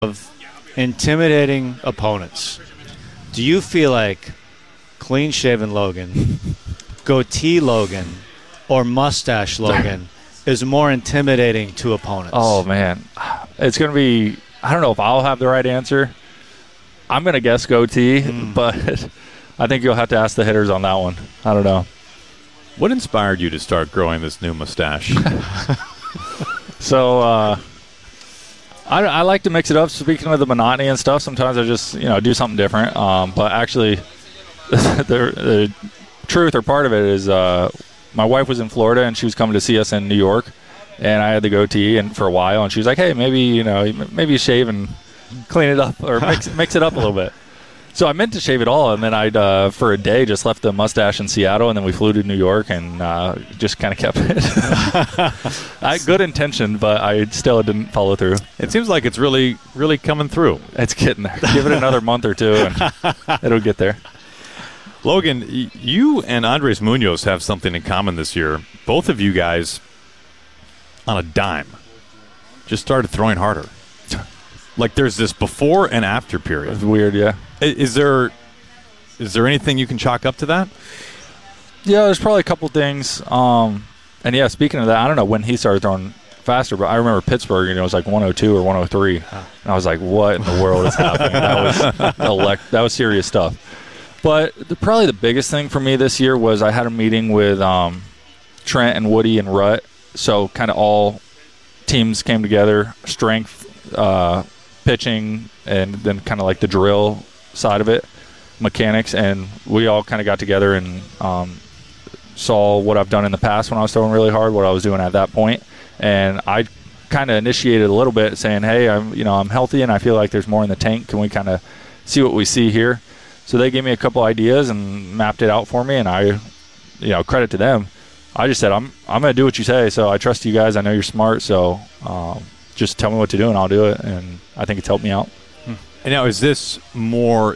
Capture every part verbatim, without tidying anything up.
of intimidating opponents. Do you feel like clean-shaven Logan, goatee Logan, or mustache Logan is more intimidating to opponents? Oh, man. It's going to be – I don't know if I'll have the right answer. I'm going to guess goatee, mm. but I think you'll have to ask the hitters on that one. I don't know. What inspired you to start growing this new mustache? so uh, I, I like to mix it up. Speaking of the monotony and stuff, sometimes I just you know do something different. Um, but actually, the, the truth or part of it is uh, my wife was in Florida and she was coming to see us in New York, and I had the goatee and for a while, and she was like, "Hey, maybe you know maybe you shave and clean it up or mix mix it up a little bit." So I meant to shave it all, and then I, uh, for a day, just left the mustache in Seattle, and then we flew to New York and uh, just kind of kept it. I had good intention, but I still didn't follow through. It seems like it's really, really coming through. It's getting there. Give it another month or two, and it'll get there. Logan, you and Andres Munoz have something in common this year. Both of you guys, on a dime, just started throwing harder. Like there's this before and after period. It's weird, yeah. Is there is there anything you can chalk up to that? Yeah, there's probably a couple things. Um, and, yeah, speaking of that, I don't know when he started throwing faster, but I remember Pittsburgh, and it was like one oh two or one oh three. Huh. And I was like, what in the world is happening? That was elect- that was serious stuff. But the, probably the biggest thing for me this year was I had a meeting with um, Trent and Woody and Rut. So kind of all teams came together, strength, uh, pitching, and then kind of like the drill side of it, mechanics, and we all kind of got together and um, saw what I've done in the past when I was throwing really hard, what I was doing at that point, and I kind of initiated a little bit, saying, "Hey, I'm you know I'm healthy and I feel like there's more in the tank. Can we kind of see what we see here?" So they gave me a couple ideas and mapped it out for me, and I, you know, credit to them. I just said, "I'm I'm gonna do what you say." So I trust you guys. I know you're smart, so um, just tell me what to do and I'll do it. And I think it's helped me out. And now, is this more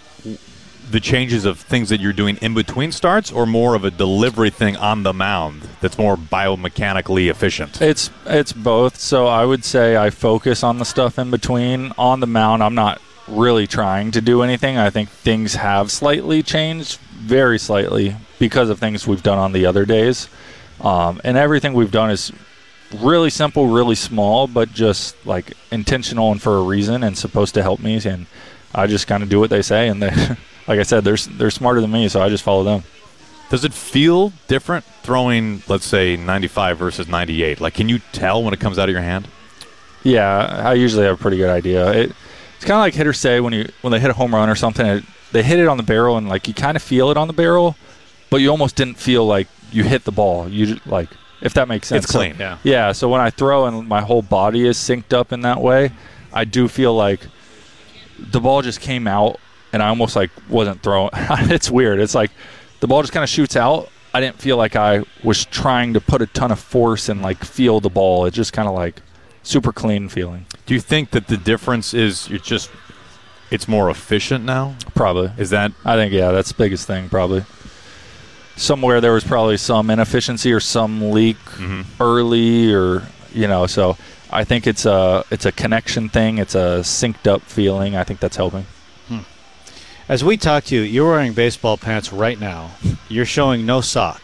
the changes of things that you're doing in between starts, or more of a delivery thing on the mound that's more biomechanically efficient? It's it's both. So I would say I focus on the stuff in between. On the mound, I'm not really trying to do anything. I think things have slightly changed, very slightly, because of things we've done on the other days. Um, and everything we've done is really simple, really small, but just like intentional and for a reason and supposed to help me. And I just kind of do what they say. And they, like I said, they're they're smarter than me, so I just follow them. Does it feel different throwing, let's say, ninety-five versus ninety-eight? Like, can you tell when it comes out of your hand? Yeah, I usually have a pretty good idea. It, it's kind of like hitters say when you when they hit a home run or something, it, they hit it on the barrel and like you kind of feel it on the barrel, but you almost didn't feel like you hit the ball. You just, like. If that makes sense. It's clean. So, yeah. Yeah, so when I throw and my whole body is synced up in that way, I do feel like the ball just came out and I almost like wasn't throwing. It's weird. It's like the ball just kind of shoots out. I didn't feel like I was trying to put a ton of force and like feel the ball. It's just kind of like super clean feeling. Do you think that the difference is you're just it's more efficient now? Probably. Is that? I think, yeah, that's the biggest thing probably. Somewhere there was probably some inefficiency or some leak mm-hmm. early, or you know. So I think it's a it's a connection thing. It's a synced up feeling. I think that's helping. Hmm. As we talk to you, you're wearing baseball pants right now. You're showing no sock.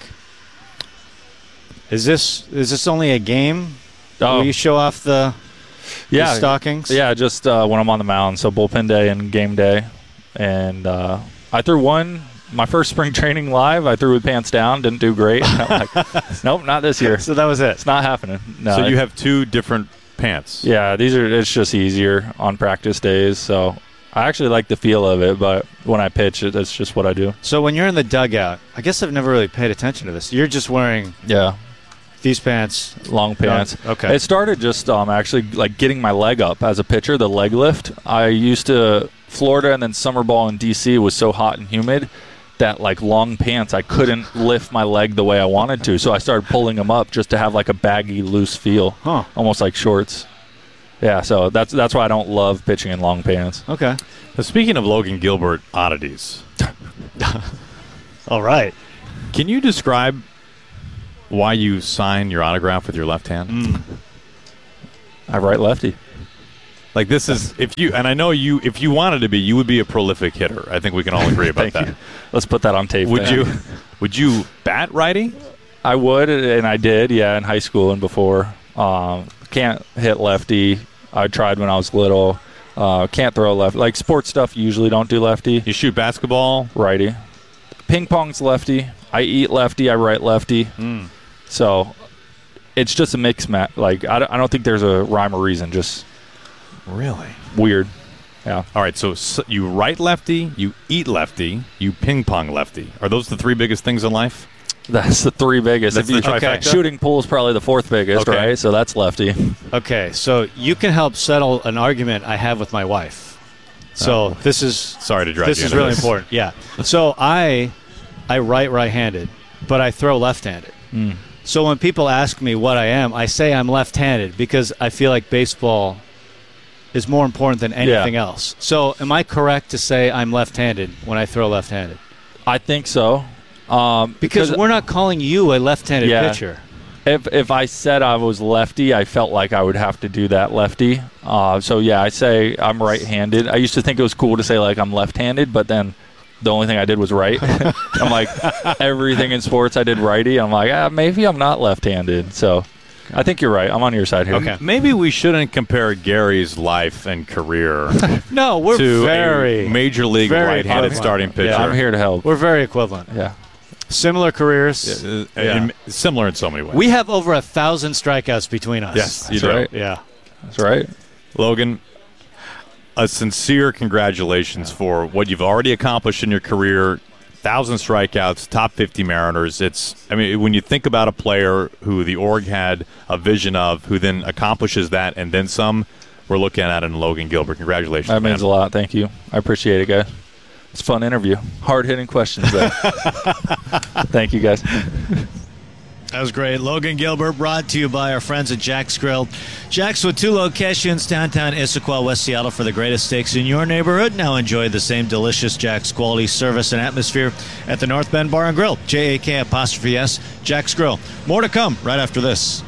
Is this is this only a game? Oh. Will you show off the, yeah, the stockings? Yeah, just uh, when I'm on the mound. So bullpen day and game day, and uh, I threw one. My first spring training live, I threw with pants down, didn't do great. Like, nope, not this year. So that was it. It's not happening. No, so you have two different pants. Yeah, these are. It's just easier on practice days. So I actually like the feel of it, but when I pitch, it, that's just what I do. So when you're in the dugout, I guess I've never really paid attention to this. You're just wearing yeah these pants, long pants. Long, okay. It started just um actually like getting my leg up as a pitcher, the leg lift. I used to Florida and then summer ball in D C was so hot and humid that like long pants, I couldn't lift my leg the way I wanted to. So I started pulling them up just to have like a baggy, loose feel, huh. almost like shorts. Yeah, so that's that's why I don't love pitching in long pants. Okay. Now, speaking of Logan Gilbert oddities. All right. Can you describe why you sign your autograph with your left hand? Mm. I write lefty. Like this is if you and I know you if you wanted to be, you would be a prolific hitter. I think we can all agree about that. You. Let's put that on tape. Would then. you? Would you bat righty? I would, and I did. Yeah, in high school and before. Um, can't hit lefty. I tried when I was little. Uh, can't throw left. Like sports stuff, you usually don't do lefty. You shoot basketball? Righty. Ping pong's lefty. I eat lefty. I write lefty. Mm. So it's just a mix match. Like I don't, I don't think there's a rhyme or reason. Just really weird. Yeah. All right. So, so you write lefty. You eat lefty. You ping pong lefty. Are those the three biggest things in life? That's the three biggest. That's if you, the trifecta? okay. Shooting pool is probably the fourth biggest, Okay. right? So that's lefty. Okay, so you can help settle an argument I have with my wife. So Oh. this is Sorry to drag this you is into really this. important. Yeah. So I I write right-handed, but I throw left-handed. Mm. So when people ask me what I am, I say I'm left-handed because I feel like baseball is more important than anything Yeah. else. So am I correct to say I'm left-handed when I throw left-handed? I think so. Um, Because we're not calling you a left-handed Yeah. pitcher. If if I said I was lefty, I felt like I would have to do that lefty. Uh, so yeah, I say I'm right-handed. I used to think it was cool to say like I'm left-handed, but then the only thing I did was right. I'm like everything in sports I did righty. I'm like ah, maybe I'm not left-handed. So I think you're right. I'm on your side here. Okay. Maybe we shouldn't compare Gary's life and career No, we're to very a major league very right-handed equivalent. starting pitcher. Yeah. I'm here to help. we're very equivalent. Yeah. Similar careers. Uh, Yeah. and similar in so many ways. We have over a thousand strikeouts between us. yes, you That's do. right. Yeah. That's right. Logan, a sincere congratulations for what you've already accomplished in your career. Thousand strikeouts, top fifty Mariners. It's, I mean, when you think about a player who the org had a vision of, who then accomplishes that and then some, we're looking at it in Logan Gilbert. Congratulations, That means man. a lot. Thank you. I appreciate it, guys. It's a fun interview. Hard-hitting questions, though. Thank you, guys. That was great. Logan Gilbert, brought to you by our friends at Jack's Grill. Jack's with two locations, downtown Issaquah, West Seattle, for the greatest steaks in your neighborhood. Now enjoy the same delicious Jack's quality, service, and atmosphere at the North Bend Bar and Grill. J A K apostrophe S, Jack's Grill. More to come right after this.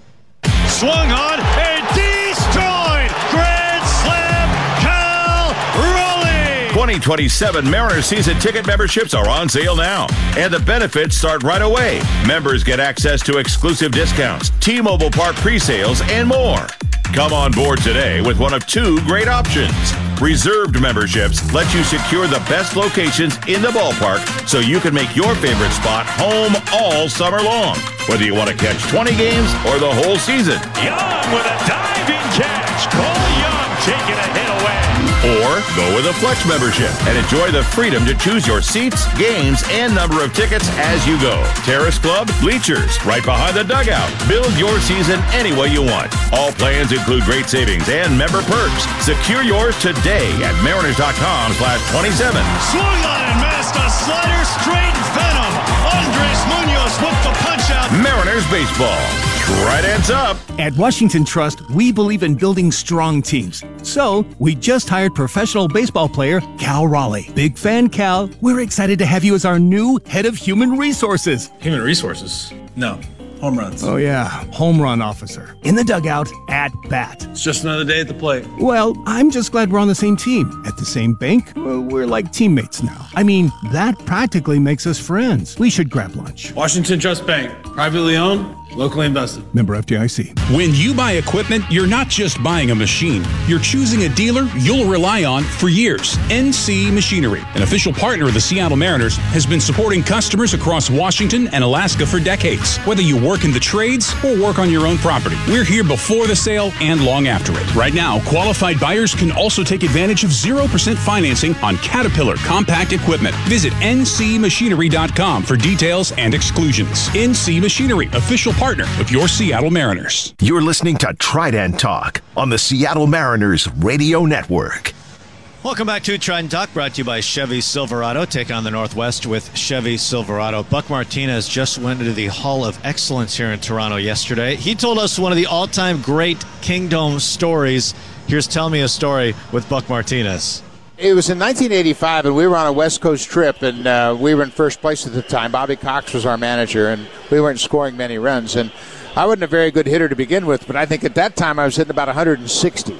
Swung on and destroyed! Grand Slam, Cal Raleigh! twenty twenty-seven Mariners season ticket memberships are on sale now, and the benefits start right away. Members get access to exclusive discounts, T-Mobile Park pre-sales, and more. Come on board today with one of two great options. Reserved memberships let you secure the best locations in the ballpark so you can make your favorite spot home all summer long. Whether you want to catch twenty games or the whole season. Young with a diving catch. Cole Young taking a hit away. Or go with a Flex membership and enjoy the freedom to choose your seats, games, and number of tickets as you go. Terrace Club, bleachers, right behind the dugout. Build your season any way you want. All plans include great savings and member perks. Secure yours today at mariners.com slash 27. Swung on and missed a slider, straight venom. Andres Munoz with the punch out. Mariners baseball. Tridents up. At Washington Trust, we believe in building strong teams. So, we just hired professional baseball player Cal Raleigh. Big fan, Cal. We're excited to have you as our new head of human resources. Human resources? No. Home runs. Oh, yeah. Home run officer. In the dugout, at bat. It's just another day at the plate. Well, I'm just glad we're on the same team. At the same bank, well, we're like teammates now. I mean, that practically makes us friends. We should grab lunch. Washington Trust Bank. Privately owned, locally invested. Member F D I C. When you buy equipment, you're not just buying a machine. You're choosing a dealer you'll rely on for years. N C Machinery, an official partner of the Seattle Mariners, has been supporting customers across Washington and Alaska for decades. Whether you work in the trades or work on your own property, we're here before the sale and long after it. Right now, qualified buyers can also take advantage of zero percent financing on Caterpillar compact equipment. Visit N C machinery dot com for details and exclusions. N C Machinery, official partner of your Seattle Mariners. You're listening to Trident Talk on the Seattle Mariners Radio Network. Welcome back to Trident Talk, brought to you by Chevy Silverado, taking on the Northwest with Chevy Silverado. Buck Martinez just went into the Hall of Excellence here in Toronto yesterday. He told us one of the all-time great Kingdom stories. Here's Tell Me a Story with Buck Martinez. It was in nineteen eighty-five, and we were on a West Coast trip, and uh, we were in first place at the time. Bobby Cox was our manager, and we weren't scoring many runs. And I wasn't a very good hitter to begin with, but I think at that time I was hitting about one hundred sixty.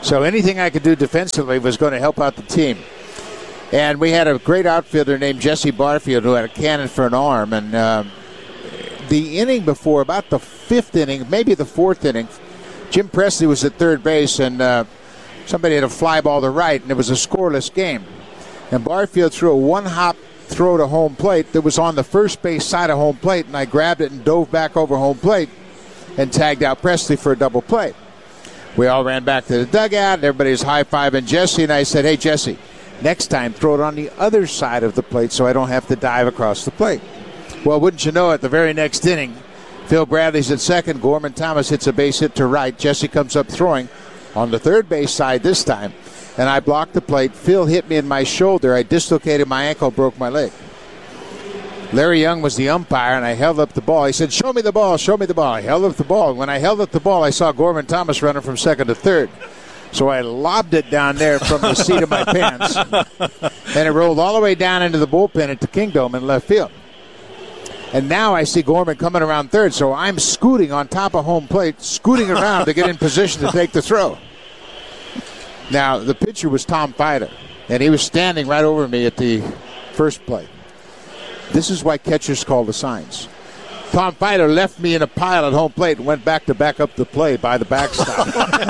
So anything I could do defensively was going to help out the team. And we had a great outfielder named Jesse Barfield who had a cannon for an arm. And uh, the inning before, about the fifth inning, maybe the fourth inning, Jim Presley was at third base, and uh, somebody had a fly ball to right, and it was a scoreless game. And Barfield threw a one-hop throw to home plate that was on the first base side of home plate, and I grabbed it and dove back over home plate and tagged out Presley for a double play. We all ran back to the dugout, and everybody was high-fiving Jesse, and I said, hey, Jesse, next time throw it on the other side of the plate so I don't have to dive across the plate. Well, wouldn't you know it, the very next inning, Phil Bradley's at second, Gorman Thomas hits a base hit to right, Jesse comes up throwing on the third base side this time, and I blocked the plate. Phil hit me in my shoulder. I dislocated my ankle, broke my leg. Larry Young was the umpire, and I held up the ball. He said, show me the ball, show me the ball. I held up the ball. When I held up the ball, I saw Gorman Thomas running from second to third. So I lobbed it down there from the seat of my pants, and it rolled all the way down into the bullpen at the Kingdome in left field. And now I see Gorman coming around third, so I'm scooting on top of home plate, scooting around to get in position to take the throw. Now, the pitcher was Tom Fider, and he was standing right over me at the first play. This is why catchers call the signs. Tom Fider left me in a pile at home plate and went back to back up the play by the backstop.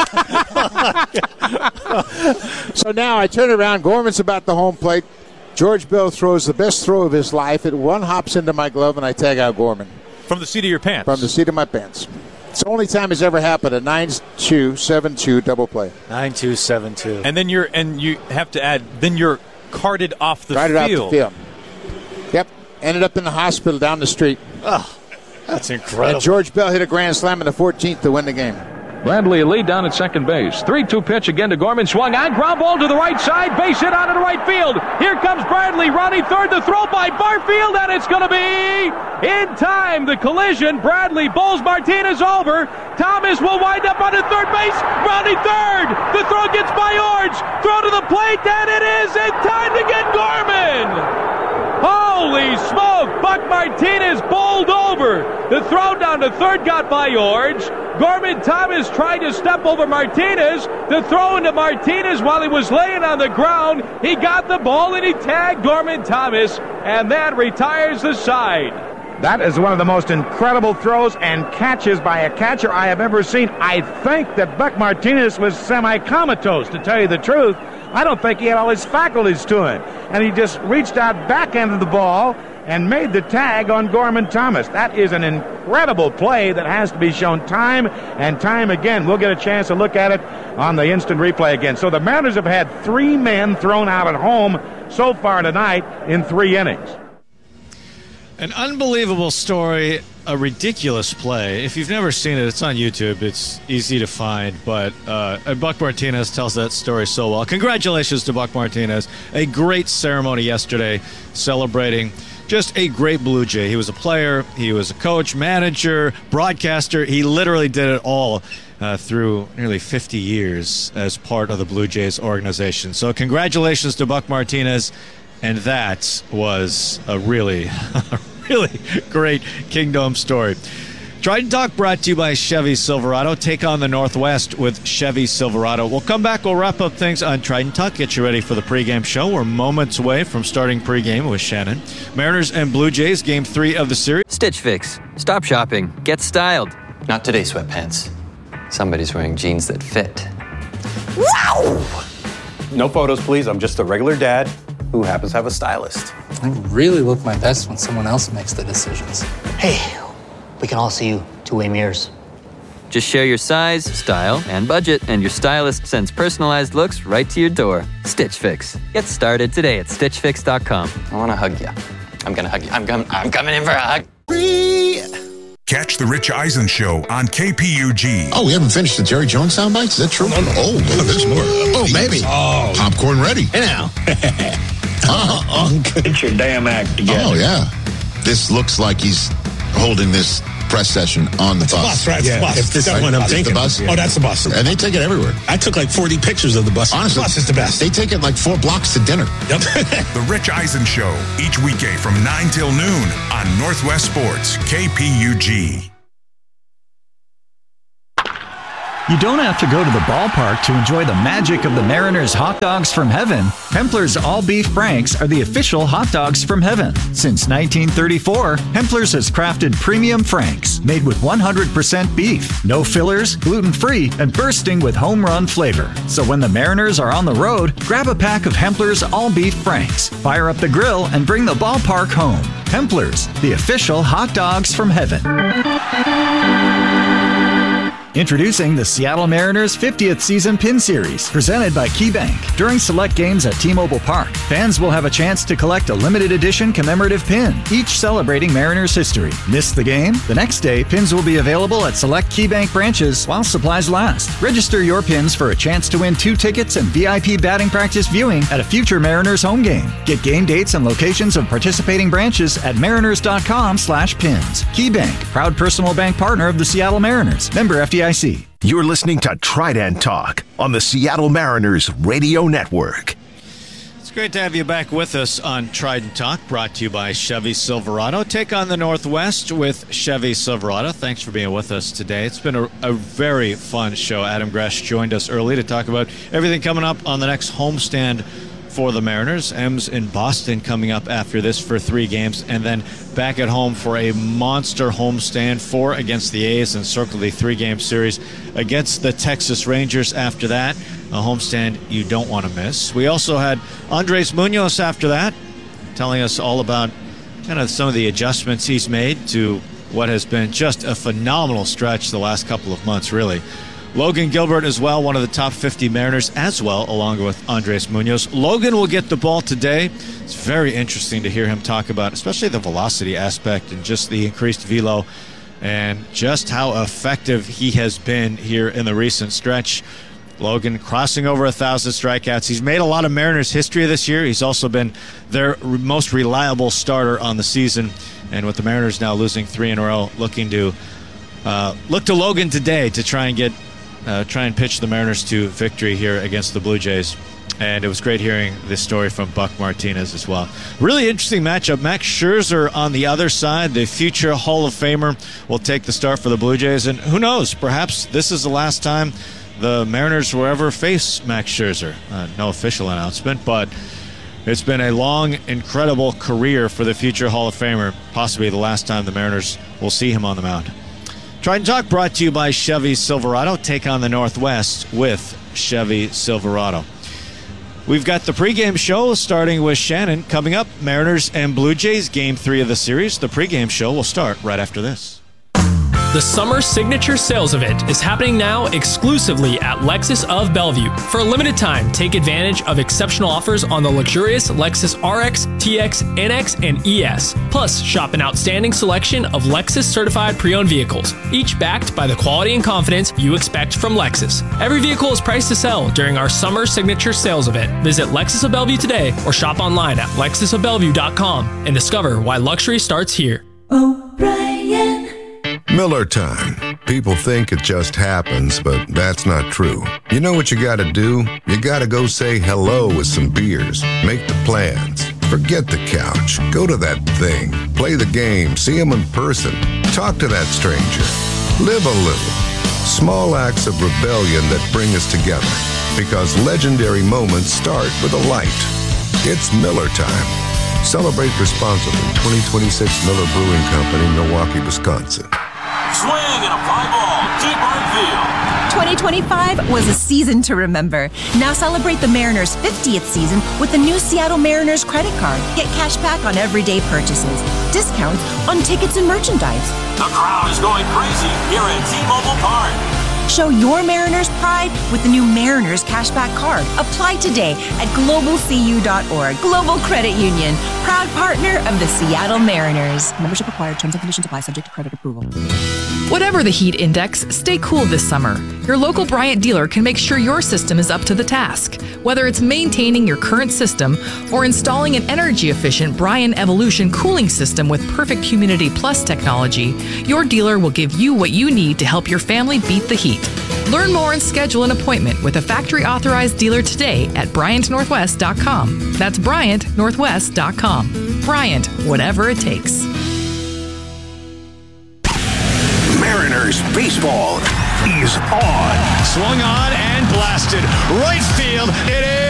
So now I turn around. Gorman's about the home plate. George Bell throws the best throw of his life. It one hops into my glove, and I tag out Gorman. From the seat of your pants? From the seat of my pants. It's the only time it's ever happened, a nine two seven two double play. nine two seven two. And then you're, and you have to add, then you're carted off the carted field. off the field. Yep. Ended up in the hospital down the street. Oh, that's incredible. And George Bell hit a grand slam in the fourteenth to win the game. Bradley lead down at second base. three two pitch again to Gorman. Swung on. Ground ball to the right side. Base hit out of the right field. Here comes Bradley. Rounding third. The throw by Barfield. And it's going to be in time. The collision. Bradley bowls Martinez over. Thomas will wind up on the third base. Rounding third. The throw gets by Orge. Throw to the plate. And it is in time to get Gorman. Holy smoke! Buck Martinez bowled over. The throw down to third got by Orge. Gorman Thomas tried to step over Martinez. The throw into Martinez while he was laying on the ground. He got the ball and he tagged Gorman Thomas, and that retires the side. That is one of the most incredible throws and catches by a catcher I have ever seen. I think that Buck Martinez was semi-comatose, to tell you the truth. I don't think he had all his faculties to him. And he just reached out backhand of the ball and made the tag on Gorman Thomas. That is an incredible play that has to be shown time and time again. We'll get a chance to look at it on the instant replay again. So the Mariners have had three men thrown out at home so far tonight in three innings. An unbelievable story, a ridiculous play. If you've never seen it, it's on YouTube. It's easy to find, but uh, Buck Martinez tells that story so well. Congratulations to Buck Martinez. A great ceremony yesterday celebrating just a great Blue Jay. He was a player, he was a coach, manager, broadcaster. He literally did it all uh, through nearly fifty years as part of the Blue Jays organization. So congratulations to Buck Martinez, and that was a really... really great Kingdome story. Trident Talk brought to you by Chevy Silverado. Take on the Northwest with Chevy Silverado. We'll come back. We'll wrap up things on Trident Talk. Get you ready for the pregame show. We're moments away from starting pregame with Shannon. Mariners and Blue Jays, game three of the series. Stitch Fix. Stop shopping. Get styled. Not today, sweatpants. Somebody's wearing jeans that fit. Wow! No photos, please. I'm just a regular dad who happens to have a stylist. I really look my best when someone else makes the decisions. Hey, we can all see you two-way mirrors. Just share your size, style, and budget, and your stylist sends personalized looks right to your door. Stitch Fix. Get started today at stitch fix dot com. I want to hug you. I'm going to hug you. I'm, com- I'm coming in for a hug. Catch the Rich Eisen Show on K P U G. Oh, we haven't finished the Jerry Jones sound bites? Is that true? Oh, no, no. Oh, no, there's more. Oh, maybe. Oh. Popcorn ready. Hey, now. uh, Get your damn act together. Oh, yeah. This looks like he's holding this press session on the it's bus. bus. Bus, right? It's yeah. the bus. If this that right? one I'm It's thinking. the bus? Yeah. Oh, that's the bus. And they take it everywhere. I took like forty pictures of the bus. Honestly, the bus is the best. They take it like four blocks to dinner. Yep. The Rich Eisen Show, each weekday from nine till noon on Northwest Sports, K P U G. You don't have to go to the ballpark to enjoy the magic of the Mariners hot dogs from heaven. Hempler's All Beef Franks are the official hot dogs from heaven. Since nineteen thirty-four, Hempler's has crafted premium Franks made with one hundred percent beef, no fillers, gluten-free, and bursting with home run flavor. So when the Mariners are on the road, grab a pack of Hempler's All Beef Franks, fire up the grill, and bring the ballpark home. Hempler's, the official hot dogs from heaven. Introducing the Seattle Mariners fiftieth Season Pin Series, presented by KeyBank. During select games at T-Mobile Park, fans will have a chance to collect a limited edition commemorative pin, each celebrating Mariners history. Miss the game? The next day, pins will be available at select KeyBank branches while supplies last. Register your pins for a chance to win two tickets and V I P batting practice viewing at a future Mariners home game. Get game dates and locations of participating branches at mariners.com slash pins. KeyBank, proud personal bank partner of the Seattle Mariners. Member F D I C. You're listening to Trident Talk on the Seattle Mariners Radio Network. It's great to have you back with us on Trident Talk, brought to you by Chevy Silverado. Take on the Northwest with Chevy Silverado. Thanks for being with us today. It's been a, a very fun show. Adam Gresh joined us early to talk about everything coming up on the next homestand for the Mariners. M's in Boston coming up after this for three games, and then back at home for a monster homestand, four against the A's, and circle the three-game series against the Texas Rangers after that. A homestand you don't want to miss. We also had Andres Munoz after that, telling us all about kind of some of the adjustments he's made to what has been just a phenomenal stretch the last couple of months, really. Logan Gilbert as well, one of the top fifty Mariners as well, along with Andres Munoz. Logan will get the ball today. It's very interesting to hear him talk about, especially the velocity aspect and just the increased velo and just how effective he has been here in the recent stretch. Logan crossing over a thousand strikeouts. He's made a lot of Mariners history this year. He's also been their most reliable starter on the season. And with the Mariners now losing three in a row, looking to uh, look to Logan today to try and get Uh, try and pitch the Mariners to victory here against the Blue Jays. And it was great hearing this story from Buck Martinez as well. Really interesting matchup. Max Scherzer on the other side, the future Hall of Famer, will take the start for the Blue Jays. And who knows, perhaps this is the last time the Mariners will ever face Max Scherzer. Uh, no official announcement, but it's been a long, incredible career for the future Hall of Famer. Possibly the last time the Mariners will see him on the mound. Trident Talk brought to you by Chevy Silverado. Take on the Northwest with Chevy Silverado. We've got the pregame show starting with Shannon coming up. Mariners and Blue Jays, game three of the series. The pregame show will start right after this. The Summer Signature Sales Event is happening now exclusively at Lexus of Bellevue. For a limited time, take advantage of exceptional offers on the luxurious Lexus R X, T X, N X, and E S. Plus, shop an outstanding selection of Lexus certified pre-owned vehicles, each backed by the quality and confidence you expect from Lexus. Every vehicle is priced to sell during our Summer Signature Sales Event. Visit Lexus of Bellevue today or shop online at lexus of bellevue dot com and discover why luxury starts here. O'Brien. Miller time. People think it just happens, but that's not true. You know what you gotta do? You gotta go say hello with some beers. Make the plans. Forget the couch. Go to that thing. Play the game. See them in person. Talk to that stranger. Live a little. Small acts of rebellion that bring us together. Because legendary moments start with a light. It's Miller time. Celebrate responsibly. twenty twenty-six Miller Brewing Company, Milwaukee, Wisconsin. Swing and a fly ball, deep right field. twenty twenty-five was a season to remember. Now celebrate the Mariners' fiftieth season with the new Seattle Mariners credit card. Get cash back on everyday purchases, discounts on tickets and merchandise. The crowd is going crazy here at T-Mobile Park. Show your Mariners pride with the new Mariners Cashback Card. Apply today at global c u dot org. Global Credit Union, proud partner of the Seattle Mariners. Membership required. Terms and conditions apply. Subject to credit approval. Whatever the heat index, stay cool this summer. Your local Bryant dealer can make sure your system is up to the task. Whether it's maintaining your current system or installing an energy-efficient Bryant Evolution cooling system with perfect Humidity Plus technology, your dealer will give you what you need to help your family beat the heat. Learn more and schedule an appointment with a factory-authorized dealer today at bryant northwest dot com. That's bryant northwest dot com. Bryant, whatever it takes. Mariners baseball is on. Swung on and blasted. Right field. It is.